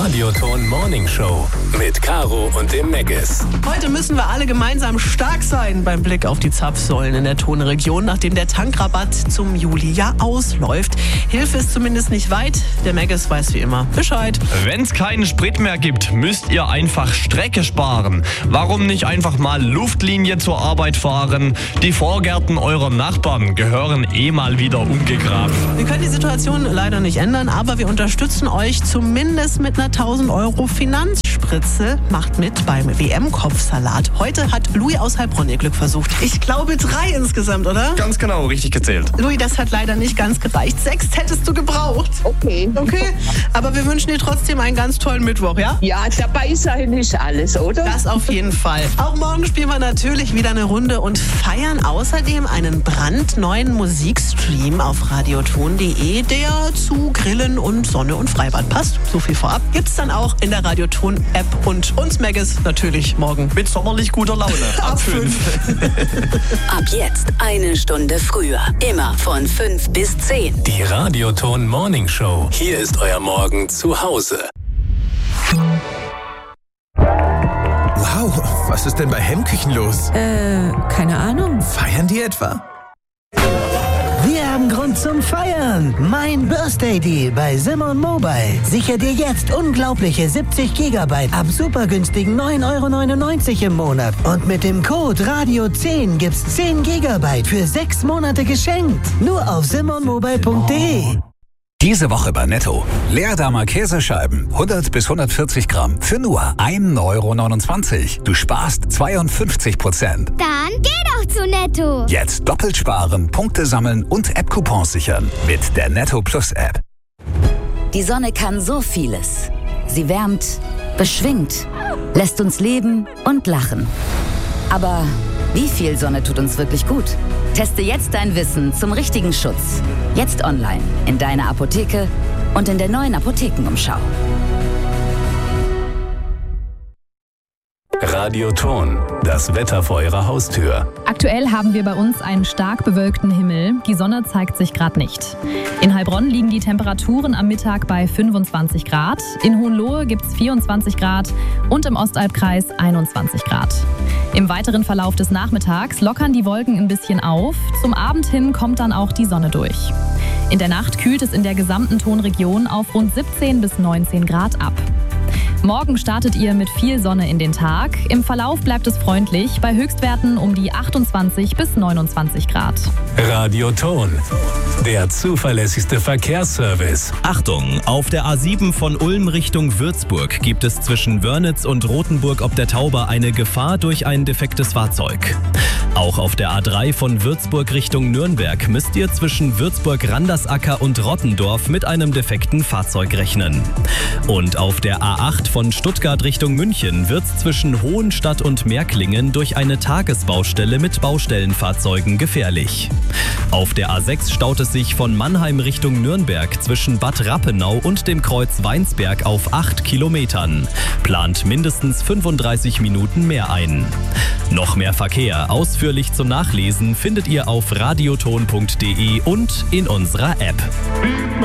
Radioton Morning Show mit Caro und dem Meggis. Heute müssen wir alle gemeinsam stark sein beim Blick auf die Zapfsäulen in der Tonregion, nachdem der Tankrabatt zum Juli ja ausläuft. Hilfe ist zumindest nicht weit. Der Meggis weiß wie immer Bescheid. Wenn es keinen Sprit mehr gibt, müsst ihr einfach Strecke sparen. Warum nicht einfach mal Luftlinie zur Arbeit fahren? Die Vorgärten eurer Nachbarn gehören mal wieder umgegraben. Wir können die Situation leider nicht ändern, aber wir unterstützen euch zumindest mit einer 1.000 € Finanzspritze. Macht mit beim WM-Kopfsalat. Heute hat Louis aus Heilbronn ihr Glück versucht. Ich glaube 3 insgesamt, oder? Ganz genau, richtig gezählt. Louis, das hat leider nicht ganz gereicht. 6 hättest du gebraucht. Okay. Aber wir wünschen dir trotzdem einen ganz tollen Mittwoch, ja? Ja, dabei sein ist alles, oder? Das auf jeden Fall. Auch morgen spielen wir natürlich wieder eine Runde und feiern außerdem einen brandneuen Musikstream auf radioton.de, der zu Grillen und Sonne und Freibad passt. So viel vorab. Gibt's dann auch in der Radioton-App und uns Meggis natürlich morgen. Mit sommerlich guter Laune. Ab 5. Ab jetzt 1 Stunde früher. Immer von 5 bis 10. Die Radioton Morning Show. Hier ist euer Morgen zu Hause. Wow, was ist denn bei Hemmküchen los? Keine Ahnung. Feiern die etwa? Wir haben Grund zum Feiern. Mein Birthday Deal bei Simon Mobile. Sichere dir jetzt unglaubliche 70 GB ab supergünstigen 9,99 € im Monat. Und mit dem Code Radio10 gibt's 10 GB für 6 Monate geschenkt. Nur auf simonmobile.de. Diese Woche bei Netto. Leerdammer Käsescheiben, 100 bis 140 Gramm für nur 1,29 €. Du sparst 52%. Dann geh doch zu Netto. Jetzt doppelt sparen, Punkte sammeln und App-Coupons sichern mit der Netto Plus App. Die Sonne kann so vieles. Sie wärmt, beschwingt, lässt uns leben und lachen. Aber wie viel Sonne tut uns wirklich gut? Teste jetzt dein Wissen zum richtigen Schutz. Jetzt online, in deiner Apotheke und in der neuen Apothekenumschau. Radioton, das Wetter vor eurer Haustür. Aktuell haben wir bei uns einen stark bewölkten Himmel. Die Sonne zeigt sich gerade nicht. In Heilbronn liegen die Temperaturen am Mittag bei 25 Grad. In Hohenlohe gibt es 24 Grad und im Ostalbkreis 21 Grad. Im weiteren Verlauf des Nachmittags lockern die Wolken ein bisschen auf. Zum Abend hin kommt dann auch die Sonne durch. In der Nacht kühlt es in der gesamten Tonregion auf rund 17 bis 19 Grad ab. Morgen startet ihr mit viel Sonne in den Tag. Im Verlauf bleibt es freundlich, bei Höchstwerten um die 28 bis 29 Grad. Radioton, der zuverlässigste Verkehrsservice. Achtung, auf der A7 von Ulm Richtung Würzburg gibt es zwischen Wörnitz und Rothenburg ob der Tauber eine Gefahr durch ein defektes Fahrzeug. Auch auf der A3 von Würzburg Richtung Nürnberg müsst ihr zwischen Würzburg-Randersacker und Rottendorf mit einem defekten Fahrzeug rechnen. Und auf der A8 von Stuttgart Richtung München wird es zwischen Hohenstadt und Märklingen durch eine Tagesbaustelle mit Baustellenfahrzeugen gefährlich. Auf der A6 staut es sich von Mannheim Richtung Nürnberg zwischen Bad Rappenau und dem Kreuz Weinsberg auf 8 Kilometern. Plant mindestens 35 Minuten mehr ein. Noch mehr Verkehr, ausführlich zum Nachlesen, findet ihr auf radioton.de und in unserer App.